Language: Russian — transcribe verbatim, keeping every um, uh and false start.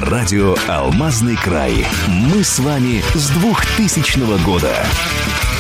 Радио «Алмазный край». Мы с вами с двухтысячного года.